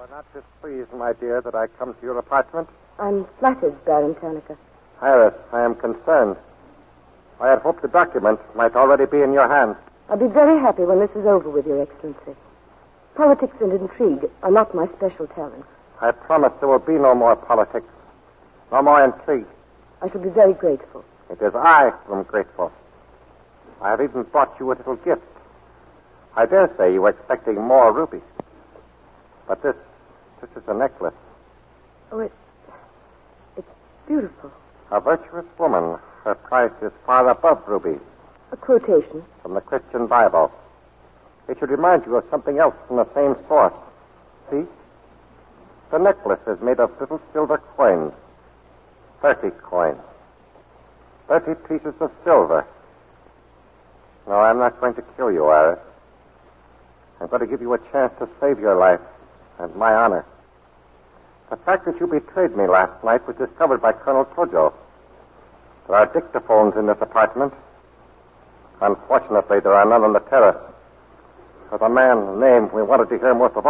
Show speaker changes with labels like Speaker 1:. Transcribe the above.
Speaker 1: are not displeased, my dear, that I come to your apartment?
Speaker 2: I'm flattered, Baron Tanaka.
Speaker 1: Iris, I am concerned. I had hoped the document might already be in your hands.
Speaker 2: I'll be very happy when this is over with, Your Excellency. Politics and intrigue are not my special talents.
Speaker 1: I promise there will be no more politics, no more intrigue.
Speaker 2: I shall be very grateful.
Speaker 1: It is I who am grateful. I have even brought you a little gift. I dare say you were expecting more rubies. But this is a necklace.
Speaker 2: Oh, it's beautiful.
Speaker 1: A virtuous woman. Her price is far above rubies.
Speaker 2: A quotation.
Speaker 1: From the Christian Bible. It should remind you of something else from the same source. See? The necklace is made of little silver coins. 30 coins. 30 pieces of silver. No, I'm not going to kill you, Iris. I'm going to give you a chance to save your life and my honor. The fact that you betrayed me last night was discovered by Colonel Tojo. There are dictaphones in this apartment. Unfortunately, there are none on the terrace. For the man's name we wanted to hear most of all.